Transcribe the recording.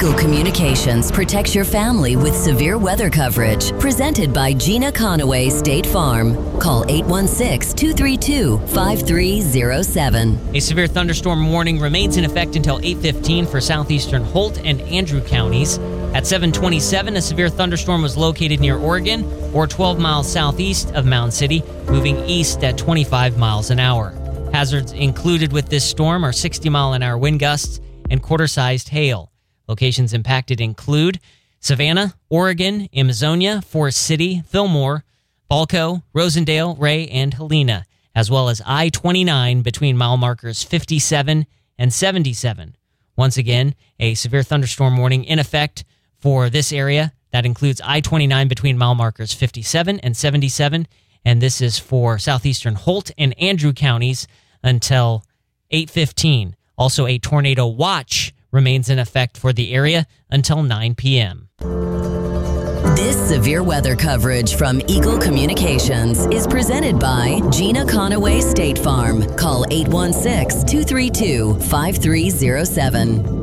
Eagle Communications protects your family with severe weather coverage. Presented by Gina Conaway State Farm. Call 816-232-5307. A severe thunderstorm warning remains in effect until 8:15 for southeastern Holt and Andrew counties. At 7:27, a severe thunderstorm was located near Oregon, or 12 miles southeast of Mound City, moving east at 25 miles an hour. Hazards included with this storm are 60-mile-an-hour wind gusts and quarter-sized hail. Locations impacted include Savannah, Oregon, Amazonia, Forest City, Fillmore, Balco, Rosendale, Ray, and Helena, as well as I-29 between mile markers 57 and 77. Once again, a severe thunderstorm warning in effect for this area. That includes I-29 between mile markers 57 and 77, and this is for southeastern Holt and Andrew counties until 8:15. Also, a tornado watch remains in effect for the area until 9 p.m. This severe weather coverage from Eagle Communications is presented by Gina Conaway State Farm. Call 816-232-5307.